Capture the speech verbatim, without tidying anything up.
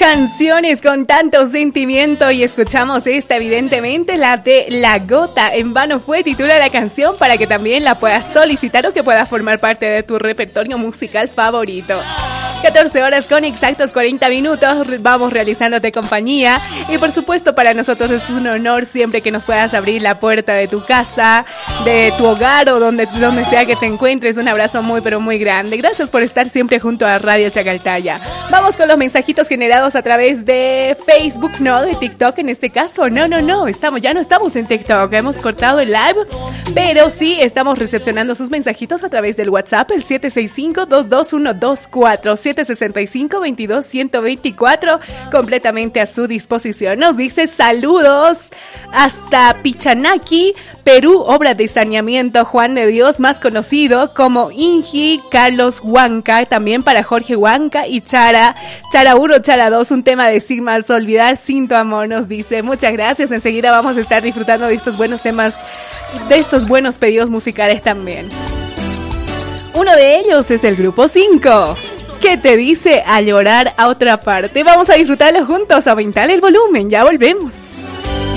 Canciones con tanto sentimiento y escuchamos esta, evidentemente, la de La Gota. En vano fue, titula la canción, para que también la puedas solicitar o que pueda formar parte de tu repertorio musical favorito. catorce horas con exactos cuarenta minutos, vamos realizándote compañía y por supuesto para nosotros es un honor siempre que nos puedas abrir la puerta de tu casa, de tu hogar o donde, donde sea que te encuentres. Un abrazo muy pero muy grande. Gracias por estar siempre junto a Radio Chacaltaya. Vamos con los mensajitos generados a través de Facebook, no de TikTok en este caso. No, no, no, estamos, ya no estamos en TikTok, hemos cortado el live, pero sí estamos recepcionando sus mensajitos a través del WhatsApp, el siete seis cinco, dos dos uno dos cuatro, siete seis cinco, veintidós, ciento veinticuatro, completamente a su disposición. Nos dice saludos hasta Pichanaki, Perú, obra de saneamiento Juan de Dios, más conocido como Ingi Carlos Huanca, también para Jorge Huanca y Chara, Chara uno, Chara dos, un tema de Sin Más Olvidar, Sin Tu Amor, nos dice. Muchas gracias, enseguida vamos a estar disfrutando de estos buenos temas, de estos buenos pedidos musicales también. Uno de ellos es el Grupo cinco. ¿Qué te dice A Llorar a Otra Parte? Vamos a disfrutarlo juntos, aumentar el volumen, ya volvemos.